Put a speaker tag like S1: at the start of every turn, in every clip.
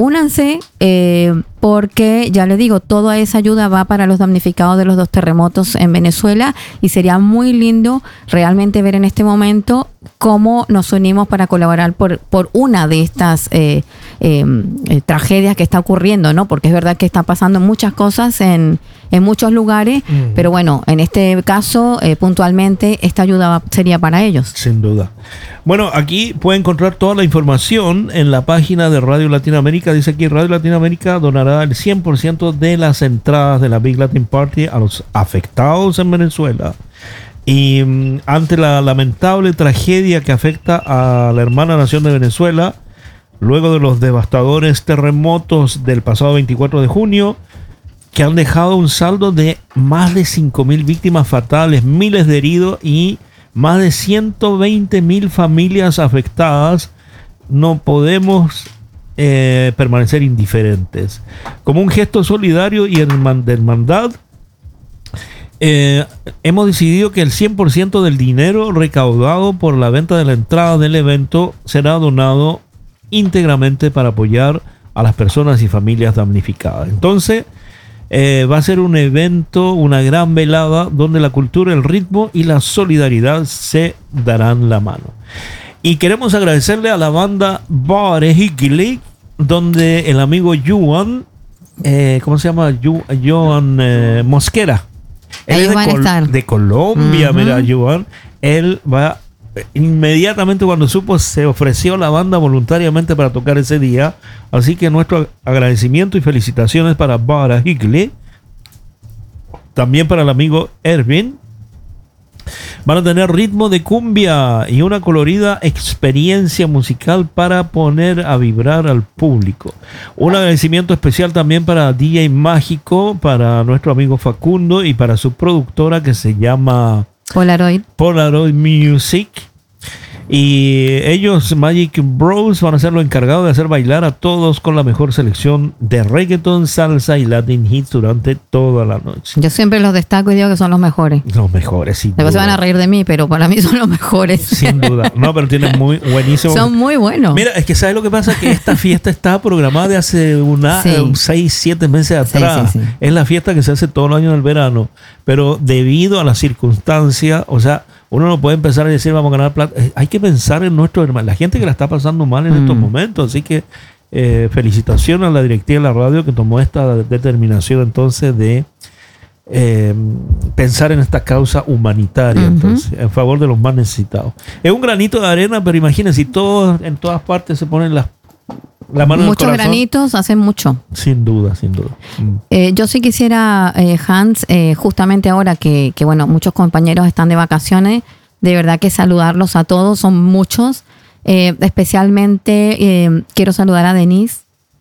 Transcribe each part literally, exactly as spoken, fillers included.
S1: únanse, eh, porque ya les digo, toda esa ayuda va para los damnificados de los dos terremotos en Venezuela, y sería muy lindo realmente ver en este momento cómo nos unimos para colaborar por, por una de estas eh, eh, eh, tragedias que está ocurriendo, ¿no? Porque es verdad que está pasando muchas cosas en, en muchos lugares, uh-huh. pero bueno, en este caso, eh, puntualmente, esta ayuda va, sería para ellos.
S2: Sin duda. Bueno, aquí puede encontrar toda la información en la página de Radio Latinoamérica. Dice aquí, Radio Latinoamérica donará el cien por ciento de las entradas de la Big Latin Party a los afectados en Venezuela. Y um, ante la lamentable tragedia que afecta a la hermana nación de Venezuela, luego de los devastadores terremotos del pasado veinticuatro de junio, que han dejado un saldo de más de cinco mil víctimas fatales, miles de heridos y más de ciento veinte mil familias afectadas, no podemos eh, permanecer indiferentes. Como un gesto solidario y de hermandad, Eh, hemos decidido que el cien por ciento del dinero recaudado por la venta de la entrada del evento será donado íntegramente para apoyar a las personas y familias damnificadas. Entonces, eh, va a ser un evento, una gran velada donde la cultura, el ritmo y la solidaridad se darán la mano. Y queremos agradecerle a la banda Bare Higgly, donde el amigo Joan, eh, ¿cómo se llama? Joan eh, Mosquera. Él
S1: Ellos
S2: es
S1: van
S2: de,
S1: a
S2: Col-
S1: estar.
S2: de Colombia,
S1: Uh-huh.
S2: mira, Joan. Él va, inmediatamente cuando supo, se ofreció la banda voluntariamente para tocar ese día. Así que nuestro agradecimiento y felicitaciones para Bara Higley. También para el amigo Erwin. Van a tener ritmo de cumbia y una colorida experiencia musical para poner a vibrar al público. Un agradecimiento especial también para D J Mágico, para nuestro amigo Facundo y para su productora que se llama
S1: Polaroid.
S2: Polaroid Music. Y ellos, Magic Bros, van a ser los encargados de hacer bailar a todos con la mejor selección de reggaeton, salsa y latin hits durante toda la noche.
S1: Yo siempre los destaco y digo que son los mejores.
S2: Los mejores, sin
S1: Después se
S2: duda.
S1: van a reír de mí, pero para mí son los mejores.
S2: Sin duda. No, pero tienen muy buenísimo.
S1: Son muy buenos.
S2: Mira, es que ¿sabes lo que pasa? Que esta fiesta está programada de hace una,
S1: Sí.
S2: eh, seis, siete meses atrás.
S1: Sí, sí, sí.
S2: Es la fiesta que se hace todo el año en el verano. Pero debido a las circunstancias, o sea, uno no puede empezar a decir vamos a ganar plata. Eh, Hay que pensar en nuestros hermanos, la gente que la está pasando mal en
S1: Mm.
S2: estos momentos. Así que eh, felicitaciones a la directiva de la radio que tomó esta determinación entonces de eh, pensar en esta causa humanitaria,
S1: Ujú.
S2: entonces, en favor de los más necesitados. Es un granito de arena, pero imagínense, si todos en todas partes se ponen las la mano en el
S1: Muchos
S2: corazón.
S1: granitos hacen mucho.
S2: Sin duda, sin duda. Mm.
S1: Eh, yo sí quisiera, eh, Hans, eh, justamente ahora que, que, bueno, muchos compañeros están de vacaciones, de verdad que saludarlos a todos, son muchos. Eh, especialmente eh, quiero saludar a Denise.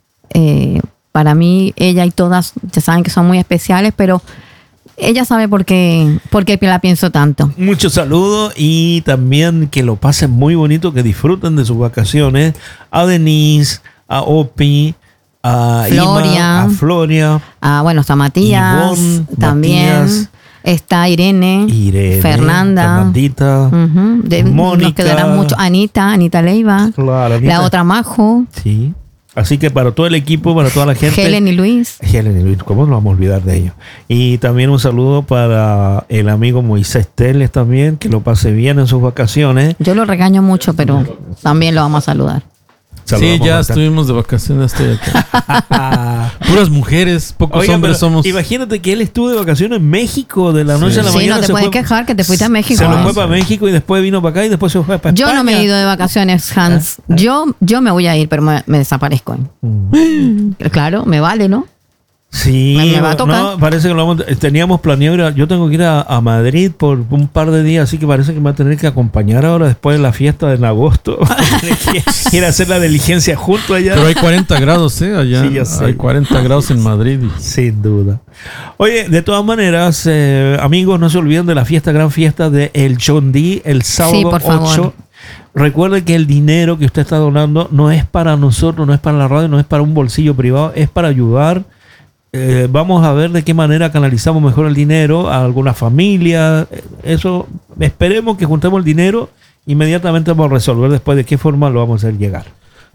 S1: Eh, para mí, ella y todas, ya saben que son muy especiales, pero ella sabe por qué, por qué la pienso tanto.
S2: Muchos saludos y también que lo pasen muy bonito, que disfruten de sus vacaciones. A Denise, a Opi, a
S1: Floria.
S2: Ima, a Floria,
S1: Ah, bueno, está Matías,
S2: Ivonne,
S1: también.
S2: Matías.
S1: Está Irene,
S2: Irene,
S1: Fernanda.
S2: Fernandita,
S1: Ujú. De-
S2: Mónica.
S1: Nos quedarán mucho. Anita, Anita Leiva.
S2: Claro, Anita.
S1: La otra Majo.
S2: Sí. Así que para todo el equipo, para toda la gente.
S1: Helen y Luis.
S2: Helen y Luis, ¿cómo nos vamos a olvidar de ellos? Y también un saludo para el amigo Moisés Teles también, que lo pase bien en sus vacaciones.
S1: Yo lo regaño mucho, pero también lo vamos a saludar.
S2: Saludamos
S3: Sí, ya
S2: acá.
S3: estuvimos de vacaciones, estoy acá. Puras mujeres, pocos
S2: Oiga,
S3: hombres
S2: pero
S3: somos.
S2: Imagínate que él estuvo de vacaciones en México de la noche
S3: Sí.
S2: a la
S1: Sí,
S2: mañana.
S1: no te
S2: se
S1: puedes
S2: fue-
S1: quejar que te fuiste a México.
S2: Se lo
S1: Ah,
S2: fue para México y después vino para acá y después se fue para
S1: Yo
S2: España.
S1: no me he ido de vacaciones, Hans. Yo, yo me voy a ir, pero me, me desaparezco.
S2: Mm.
S1: Claro, me vale, ¿no?
S2: Sí,
S1: Me- me va a tocar.
S2: no, parece que lo vamos, teníamos planeado ir a- yo tengo que ir a, a Madrid por un par de días, así que parece que me va a tener que acompañar ahora después de la fiesta en agosto. Ir a hacer la diligencia junto allá.
S3: Pero hay cuarenta grados, ¿eh? Allá.
S2: Sí, yo sé.
S3: Hay cuarenta grados en Madrid. y-
S2: Sin duda. Oye, de todas maneras, eh, amigos, no se olviden de la fiesta, gran fiesta de El Chondi, el sábado
S1: por favor.
S2: ocho. Recuerden que el dinero que usted está donando no es para nosotros, no es para la radio, no es para un bolsillo privado, es para ayudar. Eh, vamos a ver de qué manera canalizamos mejor el dinero a alguna familia. Eh, Eso, esperemos que juntemos el dinero. Inmediatamente vamos a resolver después de qué forma lo vamos a hacer llegar.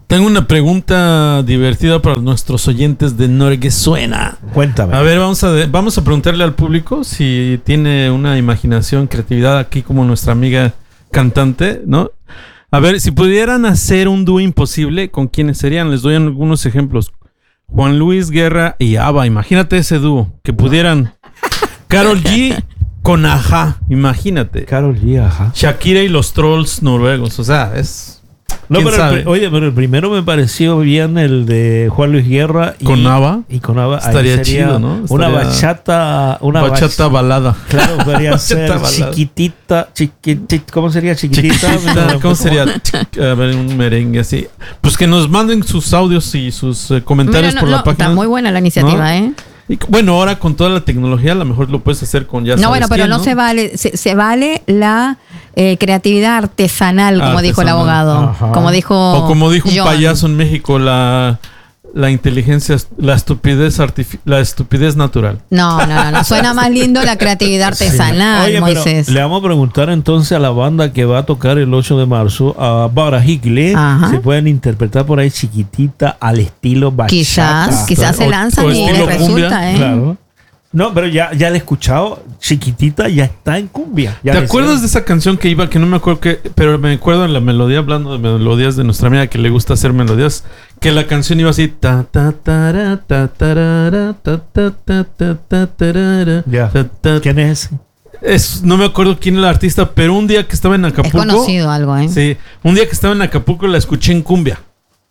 S3: Tengo una pregunta divertida para nuestros oyentes de Norgesuena.
S2: Cuéntame.
S3: A ver, vamos a, de- vamos a preguntarle al público si tiene una imaginación, creatividad aquí como nuestra amiga cantante, ¿no? A ver, si pudieran hacer un dúo imposible, ¿con quiénes serían? Les doy algunos ejemplos. Juan Luis Guerra y ABBA. Imagínate ese dúo. Que pudieran... Karol G con Ajá. Imagínate.
S2: Karol G, ajá.
S3: Shakira y los trolls noruegos. O sea, es...
S2: No,
S3: ¿quién
S2: pero el
S3: sabe?
S2: pri- oye, pero el primero me pareció bien el de Juan Luis Guerra y,
S3: ¿Con ABBA?
S2: y con ABBA. Ahí
S3: Estaría
S2: sería
S3: chido, ¿no?
S2: Una
S3: Estaría-
S2: bachata, una
S3: Bachata
S2: bach-
S3: balada.
S2: Claro, podría ser
S3: Bachata balada.
S2: chiquitita, chiquitita, ¿cómo sería chiquitita?
S3: Chiquitita, ¿cómo sería? A ver, un merengue así. Pues que nos manden sus audios y sus eh, comentarios
S1: Mira, no,
S3: por
S1: no,
S3: la página.
S1: está muy buena la iniciativa,
S3: ¿No?
S1: ¿eh?
S3: Y, bueno, ahora con toda la tecnología, a lo mejor lo puedes hacer con ya
S1: No,
S3: sabes
S1: bueno, pero
S3: quién,
S1: no, se vale, se, se vale la eh, creatividad artesanal, como dijo el
S3: Artesanal.
S1: abogado,
S2: Ajá.
S1: como dijo
S3: O como dijo un
S1: John.
S3: payaso en México, la, la inteligencia, la estupidez artifi- la estupidez natural.
S1: No, no, no, no, suena más lindo la creatividad artesanal,
S2: Oye, pero
S1: Moisés.
S2: le vamos a preguntar entonces a la banda que va a tocar el ocho de marzo, a Bara Higley,
S1: Ajá.
S2: si pueden interpretar por ahí chiquitita al estilo bachata.
S1: Quizás, quizás se
S3: O-
S1: lanzan
S3: o
S1: y
S3: estilo
S1: les
S3: cumbia,
S1: resulta, ¿eh?
S2: Claro. No, pero ya, ya le he escuchado, chiquitita ya está en cumbia. Ya
S3: ¿Te
S2: le
S3: acuerdas
S2: sé.
S3: de esa canción que iba, que no me acuerdo qué, pero me acuerdo de la melodía, hablando de melodías de nuestra amiga que le gusta hacer melodías, que la canción iba así, ta ta ta ta tarara, ta ta ta ta ta tarara,
S2: Ya.
S3: ta, ta.
S2: ¿Quién es?
S3: Es, no me acuerdo quién era el artista, pero un día que estaba en
S1: Es
S3: Acapulco,
S1: conocido algo, ¿eh?
S3: sí, un día que estaba en Acapulco la escuché en cumbia.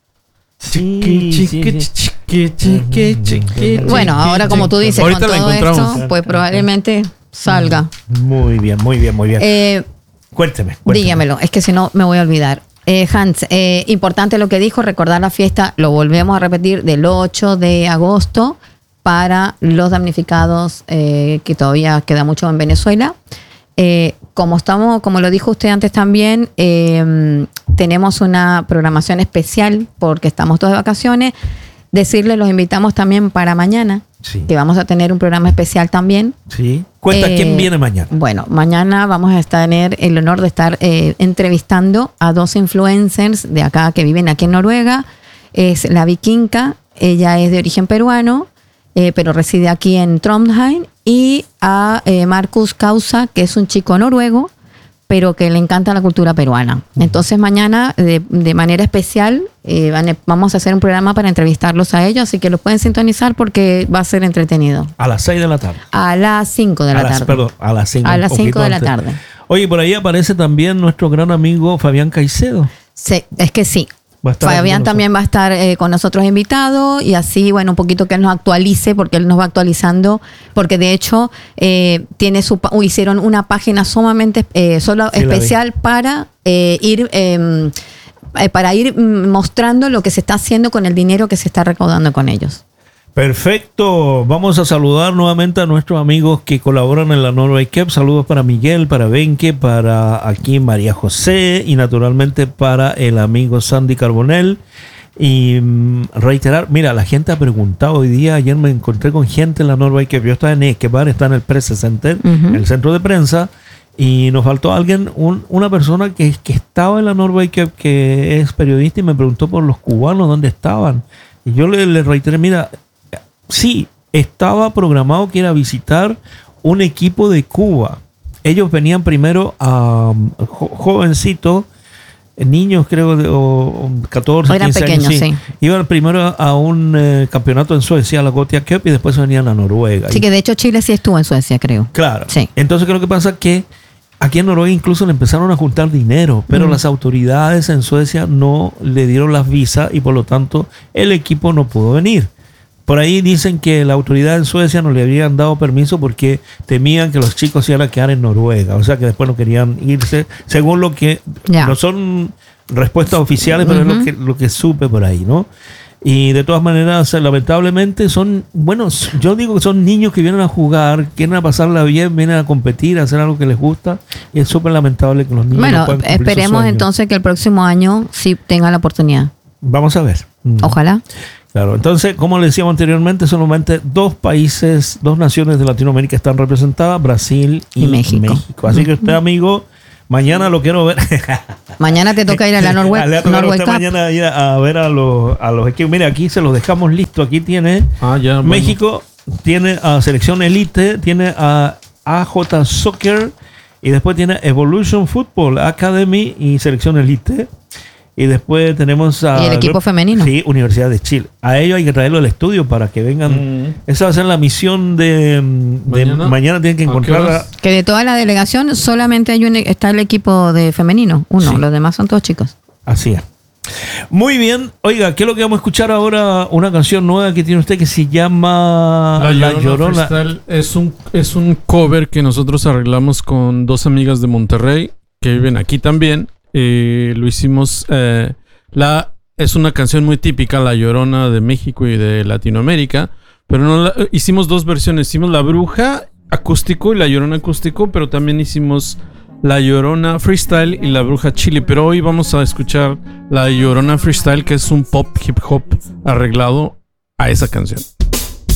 S2: Sí,
S3: Chiqui,
S2: sí,
S3: chiqui,
S2: sí.
S3: chiqui, chiqui, chiqui,
S1: Bueno,
S3: chiqui,
S1: ahora como tú dices,
S3: ahorita
S1: con
S3: la
S1: todo
S3: encontramos.
S1: esto, pues probablemente salga.
S2: Muy bien, muy bien, muy bien.
S1: Eh,
S2: cuénteme, cuénteme.
S1: dígamelo, es que si no me voy a olvidar. Eh, Hans, eh, importante lo que dijo, recordar la fiesta, lo volvemos a repetir, del ocho de agosto para los damnificados, eh, que todavía queda mucho en Venezuela. Eh, como estamos, como lo dijo usted antes también, eh, tenemos una programación especial porque estamos todos de vacaciones. Decirles, los invitamos también para mañana,
S2: Sí.
S1: que vamos a tener un programa especial también.
S2: Sí. Cuenta
S1: Eh,
S2: quién viene mañana.
S1: Bueno, mañana vamos a tener el honor de estar eh, entrevistando a dos influencers de acá que viven aquí en Noruega. Es la Vikinka, ella es de origen peruano, eh, pero reside aquí en Trondheim. Y a eh, Marcus Causa, que es un chico noruego, pero que le encanta la cultura peruana. Entonces mañana, de, de manera especial, eh, van a- vamos a hacer un programa para entrevistarlos a ellos, así que lo pueden sintonizar porque va a ser entretenido.
S2: A las seis de la tarde.
S1: A las cinco de la
S2: a las,
S1: tarde.
S2: Perdón, a las cinco.
S1: A
S2: un
S1: las
S2: poquito
S1: cinco de la
S2: antes.
S1: tarde.
S2: Oye, por ahí aparece también nuestro gran amigo Fabián Caicedo.
S1: Sí, es que sí.
S2: Va a estar aquí
S1: Fabián
S2: con
S1: también va a estar eh, con nosotros invitado y así, bueno, un poquito que él nos actualice porque él nos va actualizando, porque de hecho eh, tiene su pa- hicieron una página sumamente eh, solo
S2: Sí, la vi.
S1: especial para eh, ir eh, eh, para ir mm, mostrando lo que se está haciendo con el dinero que se está recaudando con ellos.
S2: Perfecto. Vamos a saludar nuevamente a nuestros amigos que colaboran en la Norway Cup. Saludos para Miguel, para Benke, para aquí María José y naturalmente para el amigo Sandy Carbonell. Y mm, reiterar, mira, la gente ha preguntado hoy día, ayer me encontré con gente en la Norway Cup. Yo estaba en Ekebar, está en el Press Center,
S1: Ujú.
S2: el centro de prensa, y nos faltó alguien, un- una persona que, que estaba en la Norway Cup, que es periodista, y me preguntó por los cubanos, dónde estaban. Y yo le, le reiteré, mira, sí, estaba programado que era visitar un equipo de Cuba. Ellos venían primero a um, jo- jovencitos, eh, niños creo, de o, o catorce,
S1: O eran
S2: quince años.
S1: pequeños, sí.
S2: Iban primero a un eh, campeonato en Suecia, la Gothia Cup, y después venían a Noruega.
S1: Así
S2: Y-
S1: que de hecho Chile sí estuvo en Suecia, creo.
S2: Claro.
S1: Sí.
S2: Entonces, ¿qué es lo que pasa? Que aquí en Noruega incluso le empezaron a juntar dinero, pero
S1: Mm.
S2: las autoridades en Suecia no le dieron las visas y por lo tanto el equipo no pudo venir. Por ahí dicen que la autoridad en Suecia no le habían dado permiso porque temían que los chicos se iban a quedar en Noruega, o sea que después no querían irse, según lo que
S1: Ya.
S2: no son respuestas oficiales, pero es lo
S1: Ujú.
S2: que, lo que supe por ahí, ¿no? Y de todas maneras, eh, lamentablemente son, bueno, s- yo digo que son niños que vienen a jugar, quieren a pasarla bien, vienen a competir, a hacer algo que les gusta, y es súper lamentable que los niños no
S1: Bueno,
S2: puedan cumplir sus
S1: esperemos
S2: sueños.
S1: entonces que el próximo año sí tenga la oportunidad.
S2: Vamos a ver. Mm.
S1: Ojalá.
S2: Claro, entonces, como le decíamos anteriormente, solamente dos países, dos naciones de Latinoamérica están representadas, Brasil y,
S1: Y México.
S2: Así que usted, amigo, Mañana lo quiero ver.
S1: Mañana te toca ir a la Norway,
S2: Le va a tocar a
S1: Norway
S2: usted
S1: Cup.
S2: mañana ir a, a ver a los, a los equipos. Mire, aquí se los dejamos listo. Aquí tiene
S3: Ah, ya, bueno.
S2: México, tiene a Selección Elite, tiene a A J Soccer y después tiene Evolution Football Academy y Selección Elite. Y después tenemos a...
S1: Y el equipo femenino.
S2: Sí, Universidad de Chile. A ellos hay que traerlo al estudio para que vengan.
S3: Mm.
S2: Esa va a ser la misión de... de
S3: ¿Mañana?
S2: mañana tienen que
S3: ¿A qué
S2: encontrar...
S3: horas?
S2: a-
S1: Que de toda la delegación solamente hay un, está el equipo de femenino, uno,
S2: Sí.
S1: los demás son todos chicos.
S2: Así es. Muy bien. Oiga, ¿qué es lo que vamos a escuchar ahora? Una canción nueva que tiene usted que se llama
S3: La
S2: La
S3: Llorona,
S2: Llorona.
S3: Freestyle es un, es un cover que nosotros arreglamos con dos amigas de Monterrey que viven aquí también. Eh, lo hicimos. eh, la, es una canción muy típica, La Llorona de México y de Latinoamérica. Pero no la- hicimos dos versiones. Hicimos La Bruja acústico y La Llorona acústico, pero también hicimos La Llorona Freestyle y La Bruja Chili. Pero hoy vamos a escuchar La Llorona Freestyle, que es un pop hip hop arreglado a esa canción.